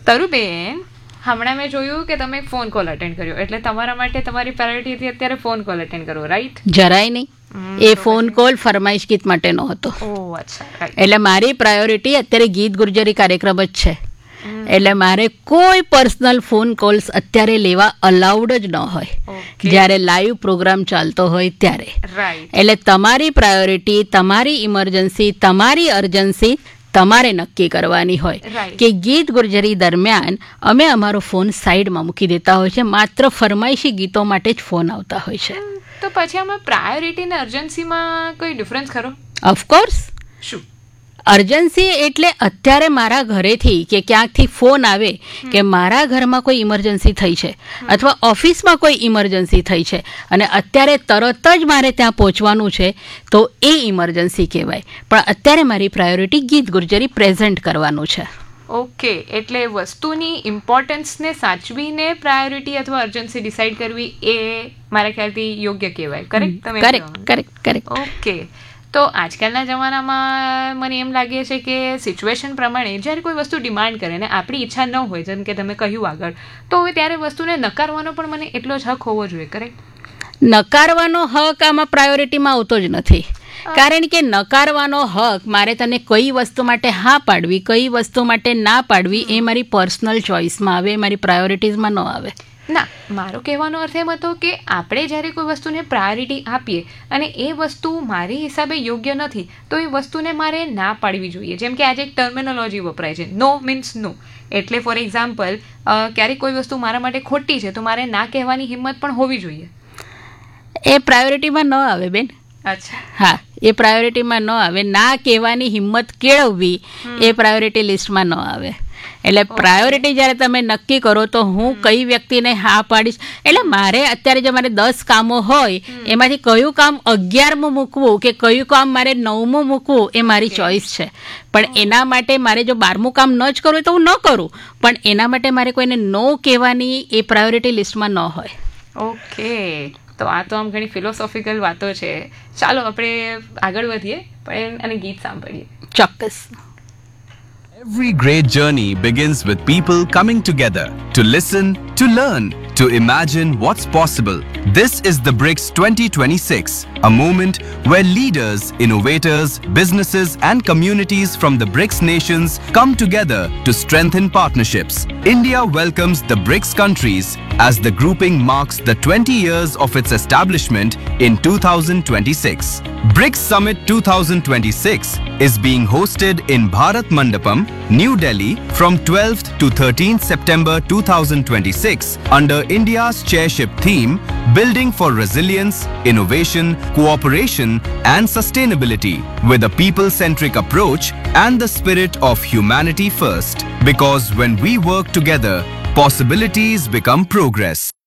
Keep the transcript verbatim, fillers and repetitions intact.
તરુબેન, હમણાં મેં જોયું કે તમે એક ફોન કોલ અટેન્ડ કર્યો, એટલે તમારા માટે તમારી પ્રાયોરિટી હતી અત્યારે ફોન કોલ અટેન્ડ કરવો, રાઈટ? જરાય નહીં. એ ફોન કોલ ફરમાઈશ ગીત માટેનો હતો. ઓહ અચ્છા, રાઈટ. એટલે મારી પ્રાયોરિટી અત્યારે ગીત ગુર્જરી કાર્યક્રમ જ છે. એટલે મારે કોઈ પર્સનલ ફોન કોલ્સ અત્યારે લેવા અલાઉડ જ ન હોય જ્યારે લાઈવ પ્રોગ્રામ ચાલતો હોય ત્યારે. રાઈટ. એટલે તમારી પ્રાયોરિટી, તમારી ઇમરજન્સી, તમારી અર્જન્સી તમારે નક્કી કરવાની હોય કે ગીત ગુર્જરી દરમિયાન અમે અમારો ફોન સાઈડમાં મૂકી દેતા હોય છે, માત્ર ફરમાઈશી ગીતો માટે જ ફોન આવતા હોય છે. તો પછી આમાં પ્રાયોરિટી ને અર્જન્સીમાં કોઈ ડિફરન્સ ખરો? ઓફકોર્સ. શું? અર્જન્સી એટલે અત્યારે મારા ઘરેથી કે ક્યાંકથી ફોન આવે કે મારા ઘરમાં કોઈ ઇમરજન્સી થઈ છે અથવા ઓફિસમાં કોઈ ઇમરજન્સી થઈ છે અને અત્યારે તરત જ મારે ત્યાં પહોંચવાનું છે, તો એ ઇમરજન્સી કહેવાય. પણ અત્યારે મારી પ્રાયોરિટી ગીત ગુર્જરી પ્રેઝન્ટ કરવાનું છે. ઓકે, એટલે વસ્તુની ઇમ્પોર્ટન્સને સાચવીને પ્રાયોરિટી અથવા અર્જન્સી ડિસાઇડ કરવી એ મારા ખ્યાલથી યોગ્ય કહેવાય. કરેક્ટ? તમે કરેક્ટ કરેક્ટ કરેક્ટ. ઓકે. તો આજકાલના જમાનામાં મને એમ લાગે છે કે સિચ્યુએશન પ્રમાણે જ્યારે કોઈ વસ્તુ ડિમાન્ડ કરે ને આપણી ઈચ્છા ન હોય, જેમ કે તમે કહ્યું આગળ, તો હવે ત્યારે વસ્તુને નકારવાનો પણ મને એટલો જ હક હોવો જોઈએ. કરેક્ટ? નકારવાનો હક આમાં પ્રાયોરિટીમાં આવતો જ નથી. કારણ કે નકારવાનો હક, મારે તને કઈ વસ્તુ માટે હા પાડવી, કઈ વસ્તુ માટે ના પાડવી, એ મારી પર્સનલ ચોઇસમાં આવે, મારી પ્રાયોરિટીઝમાં ન આવે. ના, મારો કહેવાનો અર્થ એમ હતો કે આપણે જ્યારે કોઈ વસ્તુને પ્રાયોરિટી આપીએ અને એ વસ્તુ મારી હિસાબે યોગ્ય નથી, તો એ વસ્તુને મારે ના પાડવી જોઈએ. જેમ કે આજે એક ટર્મિનોલોજી વપરાય છે, નો મીન્સ નો. એટલે ફોર એક્ઝામ્પલ, ક્યારેક કોઈ વસ્તુ મારા માટે ખોટી છે તો મારે ના કહેવાની હિંમત પણ હોવી જોઈએ. એ પ્રાયોરિટીમાં ન આવે બેન. અચ્છા. હા, એ પ્રાયોરિટીમાં ન આવે. ના કહેવાની હિંમત કેળવવી એ પ્રાયોરિટી લિસ્ટમાં ન આવે. એટલે પ્રાયોરિટી જ્યારે તમે નક્કી કરો તો હું કઈ વ્યક્તિને હા પાડીશ, એટલે મારે અત્યારે જો મારે દસ કામો હોય એમાંથી કયું કામ અગિયારમું મૂકવું કે કયું કામ મારે નવમું મૂકવું એ મારી ચોઈસ છે. પણ એના માટે મારે જો બારમું કામ ન જ કરવું તો હું ન કરું, પણ એના માટે મારે કોઈને નો કહેવાની એ પ્રાયોરિટી લિસ્ટમાં ન હોય. ઓકે, તો આ તો આમ ઘણી ફિલોસોફિકલ વાતો છે. ચાલો આપણે આગળ વધીએ પણ અને ગીત સાંભળીએ. ચોક્કસ. Every great journey begins with people coming together to listen, to learn, to imagine what's possible. This is the BRICS twenty twenty-six, a moment where leaders, innovators, businesses and communities from the BRICS nations come together to strengthen partnerships. India welcomes the BRICS countries as the grouping marks the twenty years of its establishment in two thousand twenty-six. BRICS Summit twenty twenty-six is being hosted in Bharat Mandapam, New Delhi from twelfth to thirteenth September two thousand twenty-six under India's chairship theme Building for Resilience, Innovation, Cooperation and Sustainability with a people-centric approach and the spirit of humanity first. Because when we work together, possibilities become progress.